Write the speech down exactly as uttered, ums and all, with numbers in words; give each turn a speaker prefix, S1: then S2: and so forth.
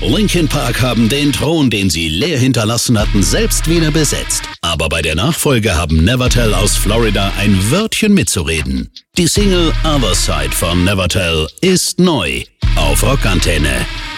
S1: Linkin Park haben den Thron, den sie leer hinterlassen hatten, selbst wieder besetzt. Aber bei der Nachfolge haben Nevertell aus Florida ein Wörtchen mitzureden. Die Single Other Side von Nevertell ist neu auf Rockantenne.